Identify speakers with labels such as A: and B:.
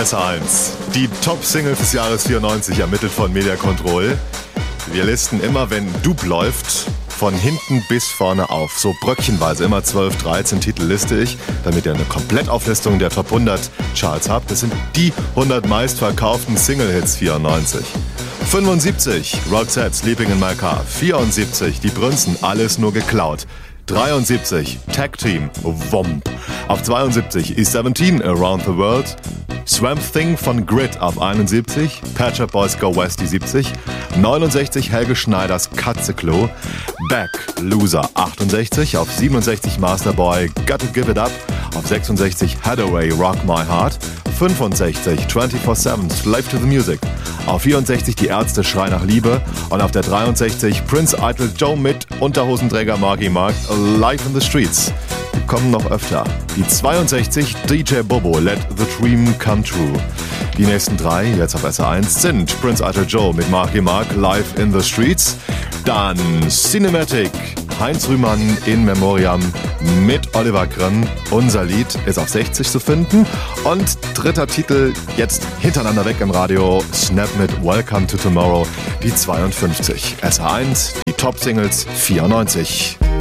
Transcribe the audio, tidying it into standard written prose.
A: SR1. Die Top-Singles des Jahres 94, ermittelt von Media Control. Wir listen immer, wenn Dub läuft, von hinten bis vorne auf. So bröckchenweise, immer 12, 13 Titel liste ich, damit ihr eine Komplettauflistung der Top 100 Charts habt. Das sind die 100 meistverkauften Single-Hits 94. 75, Roxette, Sleeping in My Car. 74, Die Brünsten, Alles nur geklaut. 73, Tag Team, Womp. Auf 72, E17, Around the World. Swamp Thing von Grid auf 71, Pet Shop Boys Go West die 70, 69 Helge Schneiders Katzeklo, Back, Loser 68, auf 67 Masterboy Gotta Give It Up, auf 66 Hathaway Rock My Heart, 65 24/7 Slave to the Music, auf 64 Die Ärzte Schrei nach Liebe und auf der 63 Prince Idol Joe mit Unterhosenträger Marky Mark Live in the Streets. Die kommen noch öfter. Die 62 DJ Bobo Let the Dream Come True. Die nächsten drei, jetzt auf SR1, sind Prince Idol Joe mit Marky Mark Live in the Streets. Dann Cinematic, Heinz Rühmann in Memoriam mit Oliver Grimm. Unser Lied ist auf 60 zu finden. Und dritter Titel, jetzt hintereinander weg im Radio, Snap mit Welcome to Tomorrow, die 52. SR1, die Top-Singles 94.